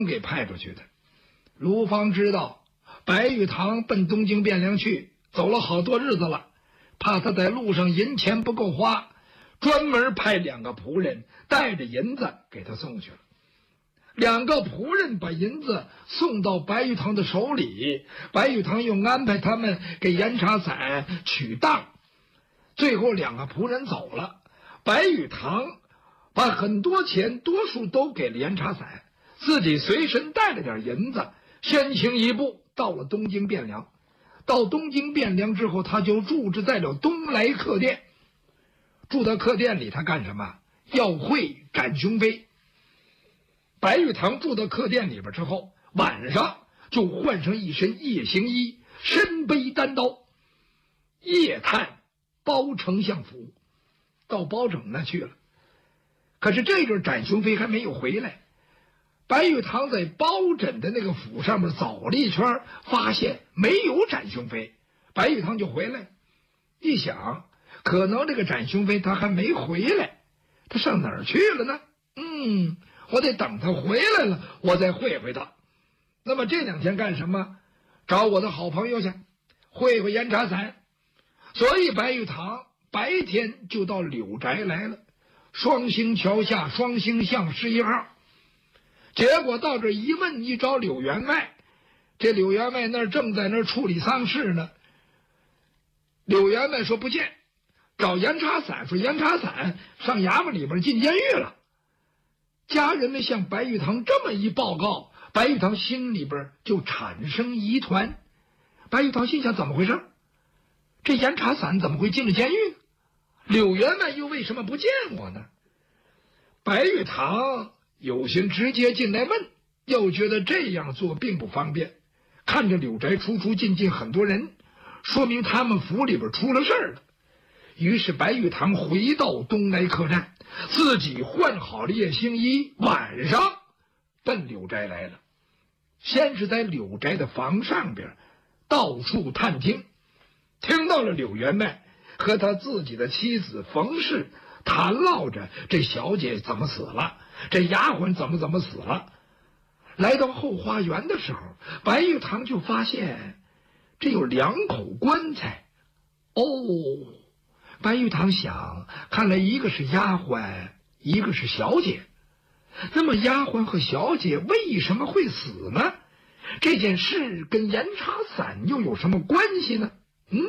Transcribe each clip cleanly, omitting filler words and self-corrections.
给派出去的。卢芳知道白玉堂奔东京汴梁去，走了好多日子了，怕他在路上银钱不够花，专门派2个仆人带着银子给他送去了。2个仆人把银子送到白玉堂的手里，白玉堂又安排他们给严茶伞取当。最后2个仆人走了，白玉堂把很多钱多数都给了严茶伞，自己随身带了点银子，先行一步到了东京汴梁。到东京汴梁之后，他就住着在了东来客店。住到客店里，他干什么？要会斩雄飞。白玉堂住到客店里边之后，晚上就换上一身夜行衣，身背单刀，夜探包丞相府，到包拯那去了。可是这阵斩雄飞还没有回来。白玉堂在包拯的那个府上面走了一圈，发现没有斩雄飞，白玉堂就回来。一想，可能这个斩雄飞他还没回来，他上哪儿去了呢？我得等他回来了，我再会会他。那么这2天干什么？找我的好朋友去，会会严茶伞。所以白玉堂白天就到柳宅来了，双星桥下双星巷11号。结果到这一问，一找柳员外，这柳员外正在那儿处理丧事呢。柳员外说不见，找严茶伞，说严茶伞上衙门里边进监狱了。家人们向白玉堂这么一报告，白玉堂心里边就产生疑团。白玉堂心想，怎么回事？这严茶伞怎么会进了监狱？柳员外又为什么不见我呢？白玉堂有心直接进来问，又觉得这样做并不方便。看着柳宅出出进进很多人，说明他们府里边出了事儿了。于是白玉堂回到东来客栈，自己换好了夜行衣，晚上奔柳宅来了。先是在柳宅的房上边到处探听，听到了柳员外和他自己的妻子冯氏谈唠着这小姐怎么死了，这丫鬟怎么死了。来到后花园的时候，白玉堂就发现这有2口棺材。白玉堂想，看来一个是丫鬟，一个是小姐。那么丫鬟和小姐为什么会死呢？这件事跟严茶伞又有什么关系呢？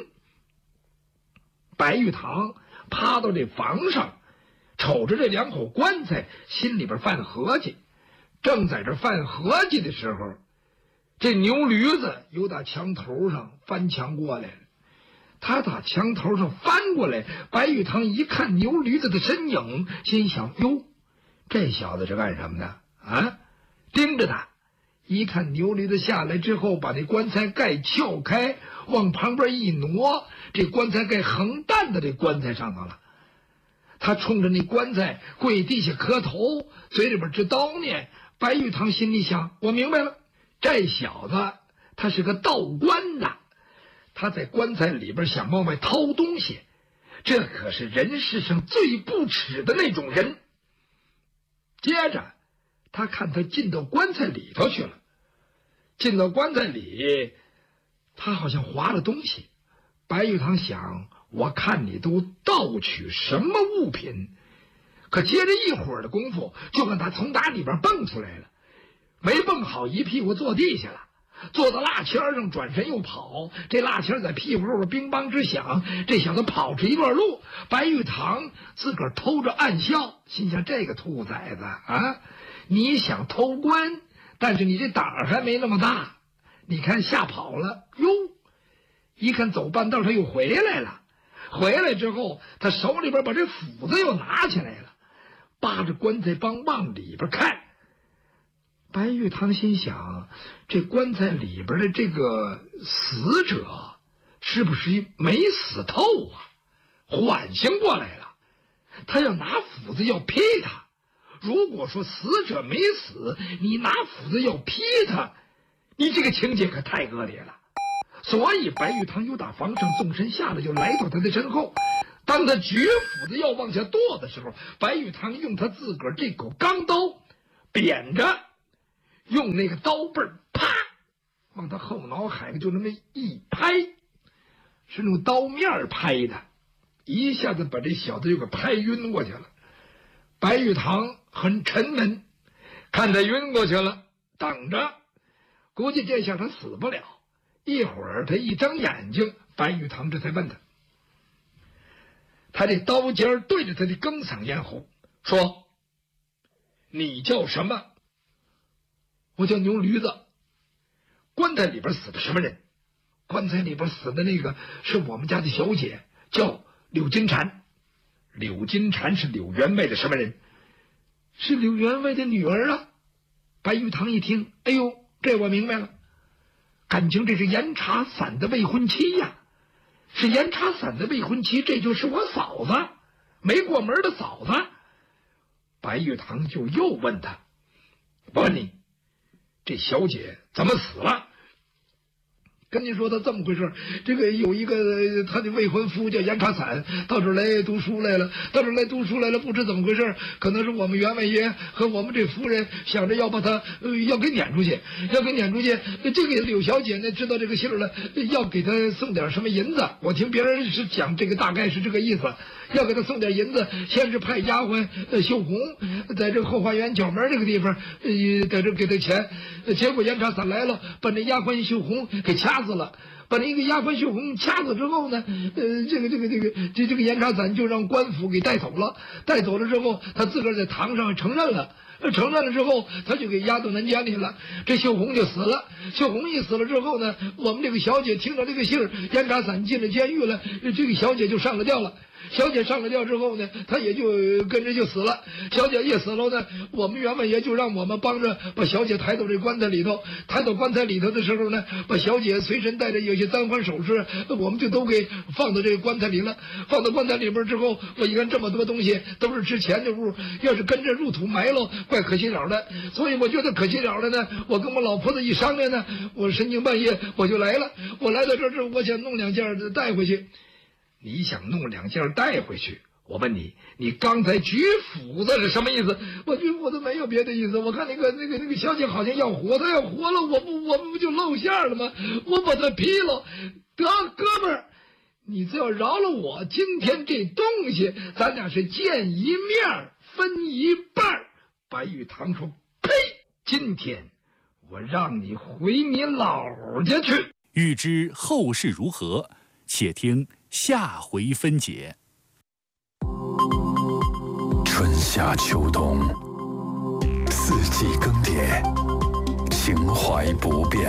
白玉堂趴到这房上，瞅着这2口棺材，心里边犯合计。正在这犯合计的时候，这牛驴子又打墙头上翻墙过来了。他打墙头上翻过来，白玉堂一看牛驴子的身影，心想，哟，这小子是干什么的啊？盯着他，一看牛驴子下来之后，把那棺材盖撬开，往旁边一挪，这棺材盖横担在这棺材上头了。他冲着那棺材跪地下磕头，嘴里边直叨念。白玉堂心里想，我明白了，这小子他是个盗棺的，他在棺材里边想往外掏东西，这可是人世上最不耻的那种人。接着他看他进到棺材里头去了，进到棺材里，他好像划了东西。白玉堂想，我看你都盗取什么物品？可接着一会儿的功夫，就看他从打里边蹦出来了，没蹦好，一屁股坐地下了，坐到蜡签上，转身又跑。这蜡签在屁股后边乒乓直响，这小子跑出一段路。白玉堂自个儿偷着暗笑，心想，这个兔崽子啊，你想偷棺，但是你这胆儿还没那么大，你看吓跑了哟。一看走半道他又回来了，回来之后他手里边把这斧子又拿起来了，扒着棺材帮往里边看。白玉堂心想，这棺材里边的这个死者是不是没死透啊？缓醒过来了，他要拿斧子要劈他。如果说死者没死，你拿斧子要劈他，你这个情节可太恶劣了。所以白玉堂又打房上纵身下来，就来到他的身后。当他举斧子要往下剁的时候，白玉堂用他自个儿这口钢刀扁着， 用那个刀背啪往他后脑海就那么一拍，是用刀面拍的，一下子把这小子就给拍晕过去了。白玉堂很沉闷，看他晕过去了，等着，估计这下他死不了。一会儿他一睁眼睛，白玉堂这才问他，他这刀尖对着他的更嗓咽喉说：“你叫什么？”“我叫牛驴子。”“棺材里边死的什么人？”“棺材里边死的那个是我们家的小姐，叫柳金蝉。”“柳金蝉是柳员外的什么人？”“是柳员外的女儿啊。”白玉堂一听，哎呦，这我明白了，感情这是严茶伞的未婚妻呀，是严茶伞的未婚妻，这就是我嫂子，没过门的嫂子。白玉堂就又问他：“我问你，这小姐怎么死了？”跟你说他这么回事，这个有一个他的未婚夫叫严茶伞，到这儿来读书来了，不知怎么回事，可能是我们员外爷和我们这夫人想着要把他要给撵出去。这个柳小姐呢知道这个信儿了，要给他送点什么银子，我听别人是讲这个大概是这个意思，要给他送点银子，先是派丫鬟秀红在这个后花园角门这个地方在这给他钱，结果严茶伞来了，把那丫鬟秀红给掐死了。把那个丫鬟秀红掐死之后呢，这个严茶伞就让官府给带走了。带走了之后，他自个儿在堂上承认了。承认了之后，他就给押到南监里了。这秀红就死了。秀红一死了之后呢，我们这个小姐听到这个信儿，严茶伞进了监狱了，这个小姐就上了吊了。小姐上了吊之后呢，她也就跟着就死了。小姐一死了呢，我们员外爷就让我们帮着把小姐抬到这棺材里头。抬到棺材里头的时候呢，把小姐随身带着有些簪环首饰，我们就都给放到这个棺材里了。放到棺材里边之后，我一看这么多东西都是值钱的物，要是跟着入土埋了，怪可惜了的。所以我觉得可惜了的呢，我跟我老婆子一商量呢，我深更半夜我就来了。我来到这儿之后，我想弄2件带回去。你想弄2件带回去？我问你，你刚才举斧子是什么意思？我举斧子没有别的意思。我看那个小姐好像要活，她要活了，我不就露馅了吗？我把她劈了。得，哥们儿，你只要饶了我，今天这东西咱俩是见一面分一半。白玉堂说：“呸！今天我让你回你老家去。” 欲知后事如何，且听下回分解。 春夏秋冬，四季更迭，情怀不变。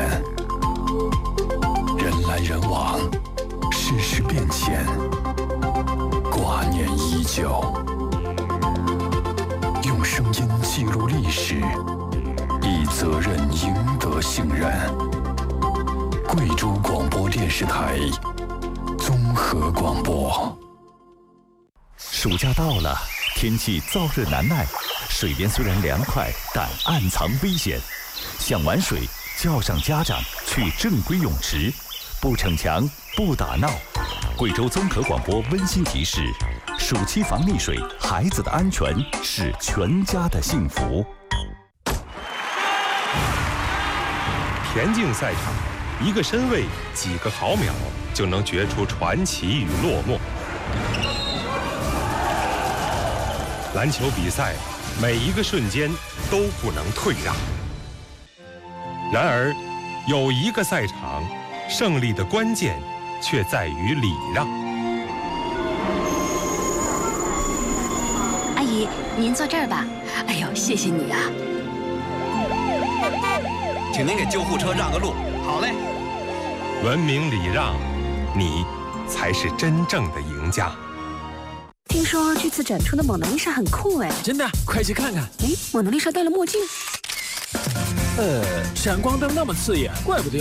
人来人往，世事变迁，挂念依旧。用声音记录历史，以责任赢得信任。贵州广播电视台综合广播。 暑假到了，天气燥热难耐，水边虽然凉快，但暗藏危险。想玩水，叫上家长去正规泳池，不逞强，不打闹。贵州综合广播温馨提示：暑期防溺水，孩子的安全是全家的幸福。 田径赛场，一个身位，几个毫秒，就能决出传奇与落寞。篮球比赛，每一个瞬间都不能退让。然而，有一个赛场，胜利的关键却在于礼让。 阿姨，您坐这儿吧。哎呦，谢谢你啊！ 请您给救护车让个路。好嘞。 文明礼让，你才是真正的赢家。 听说这次展出的蒙娜丽莎很酷哎！ 真的，快去看看。 哎，蒙娜丽莎戴了墨镜。 闪光灯那么刺眼，怪不得要